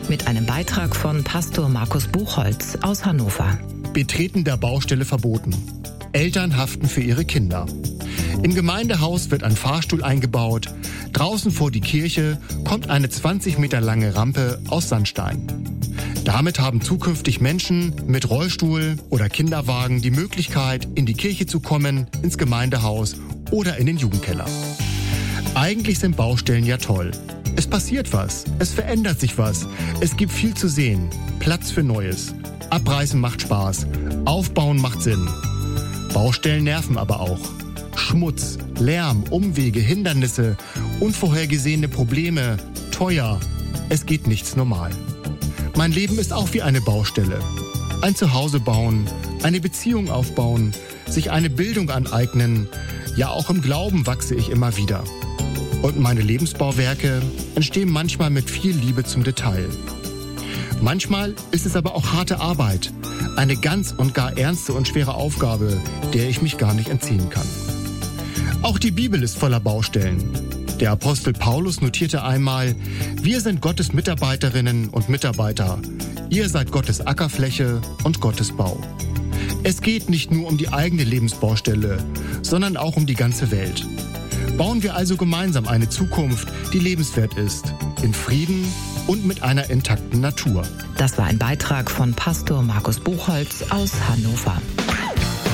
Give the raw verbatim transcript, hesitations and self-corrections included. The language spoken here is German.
mit einem Beitrag von Pastor Markus Buchholz aus Hannover. Betreten der Baustelle verboten. Eltern haften für ihre Kinder. Im Gemeindehaus wird ein Fahrstuhl eingebaut. Draußen vor die Kirche kommt eine zwanzig Meter lange Rampe aus Sandstein. Damit haben zukünftig Menschen mit Rollstuhl oder Kinderwagen die Möglichkeit, in die Kirche zu kommen, ins Gemeindehaus oder in den Jugendkeller. Eigentlich sind Baustellen ja toll. Es passiert was, es verändert sich was, es gibt viel zu sehen, Platz für Neues. Abreißen macht Spaß, Aufbauen macht Sinn. Baustellen nerven aber auch. Schmutz, Lärm, Umwege, Hindernisse, unvorhergesehene Probleme, teuer. Es geht nichts normal. Mein Leben ist auch wie eine Baustelle. Ein Zuhause bauen, eine Beziehung aufbauen, sich eine Bildung aneignen. Ja, auch im Glauben wachse ich immer wieder. Und meine Lebensbauwerke entstehen manchmal mit viel Liebe zum Detail. Manchmal ist es aber auch harte Arbeit. Eine ganz und gar ernste und schwere Aufgabe, der ich mich gar nicht entziehen kann. Auch die Bibel ist voller Baustellen. Der Apostel Paulus notierte einmal: Wir sind Gottes Mitarbeiterinnen und Mitarbeiter. Ihr seid Gottes Ackerfläche und Gottes Bau. Es geht nicht nur um die eigene Lebensbaustelle, sondern auch um die ganze Welt. Bauen wir also gemeinsam eine Zukunft, die lebenswert ist, in Frieden und mit einer intakten Natur. Das war ein Beitrag von Pastor Markus Buchholz aus Hannover.